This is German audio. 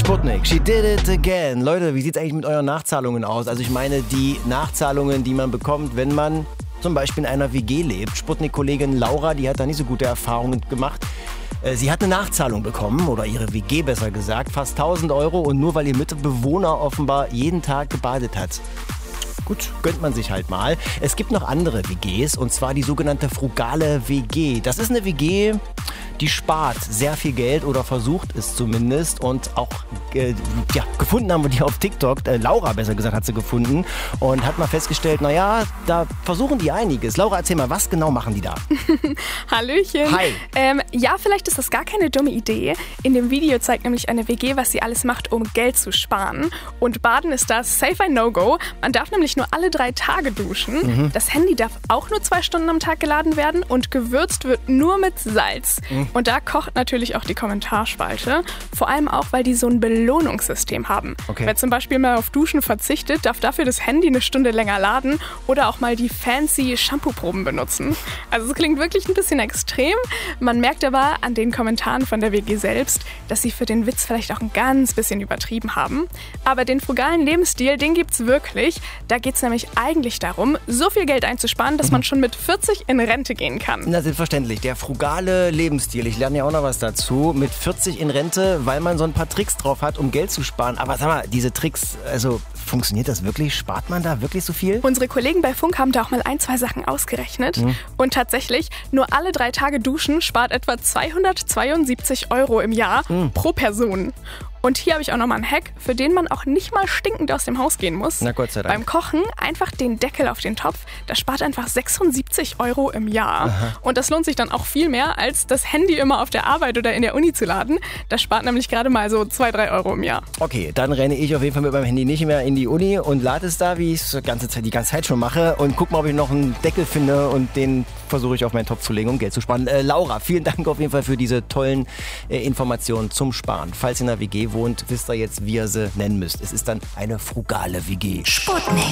Sputnik, she did it again. Leute, wie sieht es eigentlich mit euren Nachzahlungen aus? Also ich meine die Nachzahlungen, die man bekommt, wenn man zum Beispiel in einer WG lebt. Sputnik-Kollegin Laura, die hat da nicht so gute Erfahrungen gemacht. Sie hat eine Nachzahlung bekommen, oder ihre WG besser gesagt, fast 1.000 Euro, und nur weil ihr Mitbewohner offenbar jeden Tag gebadet hat. Gut, gönnt man sich halt mal. Es gibt noch andere WGs, und zwar die sogenannte frugale WG. Das ist eine WG, die spart sehr viel Geld oder versucht es zumindest, und auch gefunden haben wir die auf TikTok. Laura, besser gesagt, hat sie gefunden und hat mal festgestellt, naja, da versuchen die einiges. Laura, erzähl mal, was genau machen die da? Hallöchen. Hi. Ja, vielleicht ist das gar keine dumme Idee. In dem Video zeigt nämlich eine WG, was sie alles macht, um Geld zu sparen. Und Baden ist das safe ein No-Go. Man darf nämlich nur alle 3 Tage duschen. Das Handy darf auch nur 2 Stunden am Tag geladen werden und gewürzt wird nur mit Salz. Und da kocht natürlich auch die Kommentarspalte. Vor allem auch, weil die so ein Belohnungssystem haben. Okay. Wer zum Beispiel mal auf Duschen verzichtet, darf dafür das Handy eine Stunde länger laden oder auch mal die fancy Shampoo-Proben benutzen. Also es klingt wirklich ein bisschen extrem. Man merkt aber an den Kommentaren von der WG selbst, dass sie für den Witz vielleicht auch ein ganz bisschen übertrieben haben. Aber den frugalen Lebensstil, den gibt's wirklich. Da geht's nämlich eigentlich darum, so viel Geld einzusparen, dass man schon mit 40 in Rente gehen kann. Na, selbstverständlich. Der frugale Lebensstil. Ich lerne ja auch noch was dazu. Mit 40 in Rente, weil man so ein paar Tricks drauf hat, um Geld zu sparen. Aber sag mal, diese Tricks, also funktioniert das wirklich? Spart man da wirklich so viel? Unsere Kollegen bei Funk haben da auch mal 2 Sachen ausgerechnet. Und tatsächlich, nur alle 3 Tage duschen spart etwa 272 Euro im Jahr pro Person. Und hier habe ich auch nochmal einen Hack, für den man auch nicht mal stinkend aus dem Haus gehen muss. Na Gott sei Dank. Beim Kochen einfach den Deckel auf den Topf. Das spart einfach 76 Euro im Jahr. Aha. Und das lohnt sich dann auch viel mehr, als das Handy immer auf der Arbeit oder in der Uni zu laden. Das spart nämlich gerade mal so 2-3 Euro im Jahr. Okay, dann renne ich auf jeden Fall mit meinem Handy nicht mehr in die Uni und lade es da, wie ich es die ganze Zeit schon mache, und guck mal, ob ich noch einen Deckel finde, und den versuche ich auf meinen Topf zu legen, um Geld zu sparen. Laura, vielen Dank auf jeden Fall für diese tollen Informationen zum Sparen. Falls ihr in einer WG wohnt, wisst ihr jetzt, wie ihr sie nennen müsst. Es ist dann eine frugale WG. Sputnik.